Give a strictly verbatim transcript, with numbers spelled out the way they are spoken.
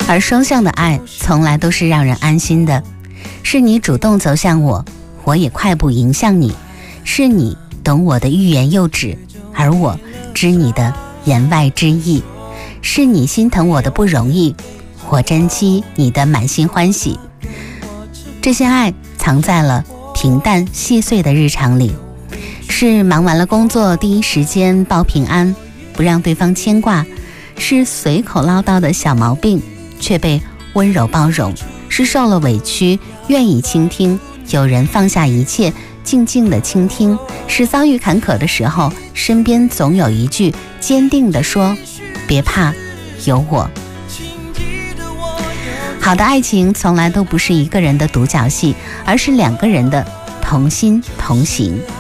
而双向的爱从来都是让人安心的，是你主动走向我，我也快步迎向你，是你懂我的欲言又止，而我知你的言外之意，是你心疼我的不容易，我珍惜你的满心欢喜。这些爱藏在了平淡细碎的日常里，是忙完了工作第一时间报平安，不让对方牵挂，是随口唠叨的小毛病却被温柔包容，是受了委屈愿意倾听，有人放下一切静静的倾听，是遭遇坎坷的时候身边总有一句坚定地说别怕，有我。好的爱情从来都不是一个人的独角戏，而是两个人的同心同行。